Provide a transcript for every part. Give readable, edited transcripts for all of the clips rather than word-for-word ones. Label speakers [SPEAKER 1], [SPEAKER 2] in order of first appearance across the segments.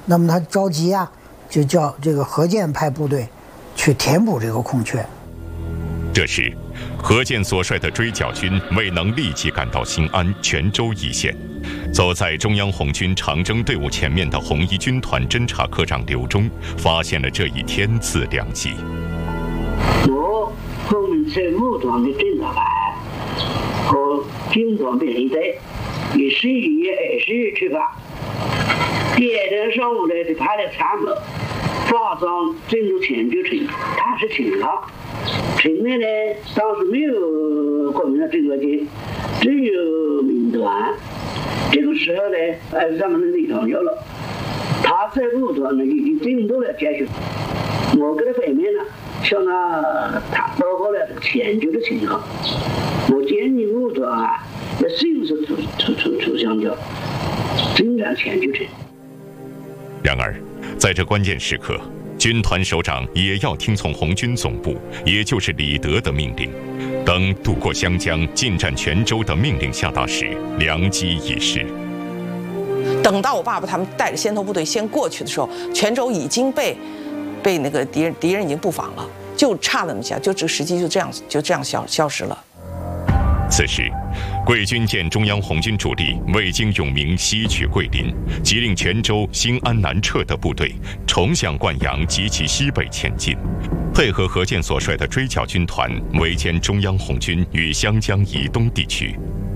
[SPEAKER 1] 那么他着急啊，就叫这个何键派部队去填补这个空缺。
[SPEAKER 2] 这时，何键所率的追剿军未能立即赶到新安、泉州一线。走在中央红军长征队伍前面的红一军团侦察科长刘忠发现了这一天赐良机。
[SPEAKER 3] 我后面5团的侦察排和军团编一队，于11月20日出发。第二天上午呢，就派了参谋发上进入泉州城，他是情况。城内呢，当时没有国民党侦察军，只有民团。这个时候呢，咱们的李长友了，他在5团呢已经进入了解决。我跟他反面了，向他报告了泉州的情况。我建议5团啊，要迅速出香蕉，进占泉州城。
[SPEAKER 2] 然而，在这关键时刻，军团首长也要听从红军总部，也就是李德的命令。等渡过湘江、进占泉州的命令下达时，良机已失。
[SPEAKER 4] 等到我爸爸他们带着先头部队先过去的时候，泉州已经被那个敌人已经布防了，就差那么下，就这个时机就这样消失了。
[SPEAKER 2] 此时，桂军见中央红军主力未经永明西取桂林，即令泉州、新安南撤的部队重向灌阳及其西北前进，配合何键所率的追剿军团围歼中央红军与湘江以东地区。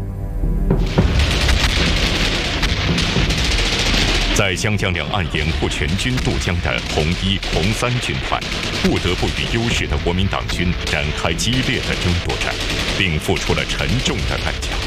[SPEAKER 2] 在湘江两岸掩护全军渡江的红一、红三军团，不得不与优势的国民党军展开激烈的争夺战，并付出了沉重的代价。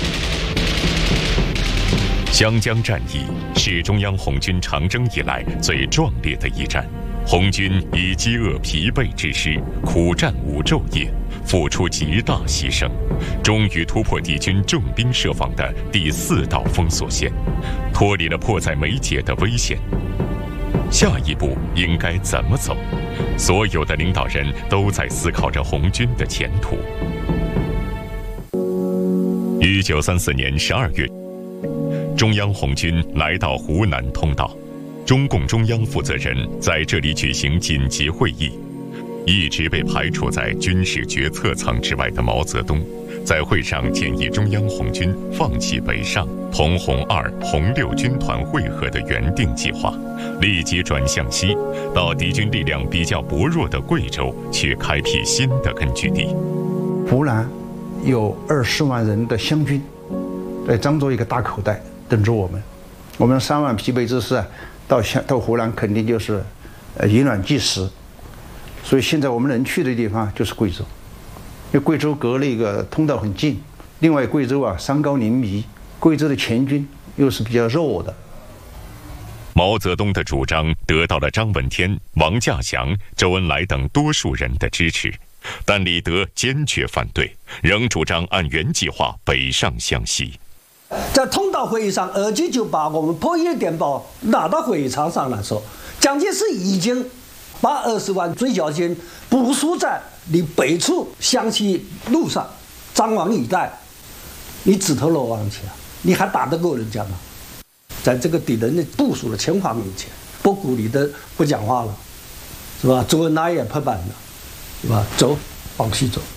[SPEAKER 2] 湘江战役是中央红军长征以来最壮烈的一战，红军以饥饿疲惫之师，苦战5昼夜，付出极大牺牲，终于突破敌军重兵设防的第4道封锁线，脱离了迫在眉睫的危险。下一步应该怎么走？所有的领导人都在思考着红军的前途。1934年12月，中央红军来到湖南通道，中共中央负责人在这里举行紧急会议。一直被排除在军事决策层之外的毛泽东，在会上建议中央红军放弃北上同红2、红6军团会合的原定计划，立即转向西，到敌军力量比较薄弱的贵州去开辟新的根据地。
[SPEAKER 5] 湖南有20万人的湘军，张作一个大口袋等着我们。我们3万疲惫之师到湖南肯定就是以卵击石。所以现在我们能去的地方就是贵州，因为贵州隔了一个通道很近，另外贵州山高林密，贵州的前军又是比较弱的。
[SPEAKER 2] 毛泽东的主张得到了张闻天、王稼祥、周恩来等多数人的支持，但李德坚决反对，仍主张按原计划北上湘西。
[SPEAKER 6] 在通道会议上，耳机就把我们破译的电报拿到会议场上来说，蒋介石已经把20万追剿军部署在离北处湘西路上，张王以待，你自投罗网去啊！你还打得过人家吗？在这个敌人的部署的情况面前，不顾李德不讲话了，是吧？周恩来也拍板了，是吧？走，往西走。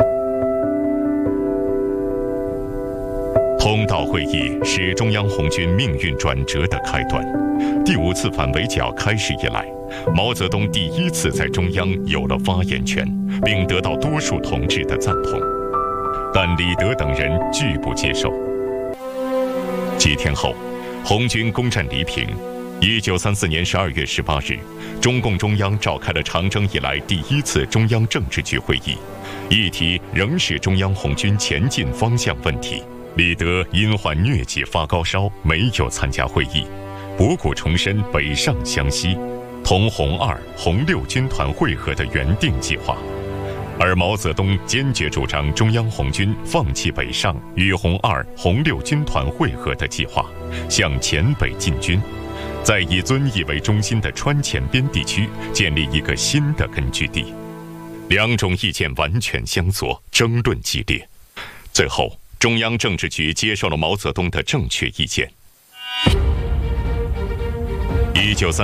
[SPEAKER 2] 通道会议是中央红军命运转折的开端。第5次反围剿开始以来，毛泽东第1次在中央有了发言权，并得到多数同志的赞同，但李德等人拒不接受。几天后，红军攻占黎平。1934年12月18日，中共中央召开了长征以来第1次中央政治局会议，议题仍是中央红军前进方向问题。李德因患疟疾发高烧，没有参加会议，博古重申北上湘西，同红2、红6军团会合的原定计划。而毛泽东坚决主张中央红军放弃北上与红2、红6军团会合的计划，向黔北进军，在以遵义为中心的川黔边地区建立一个新的根据地。两种意见完全相左，争论激烈。最后，中央政治局接受了毛泽东的正确意见。1934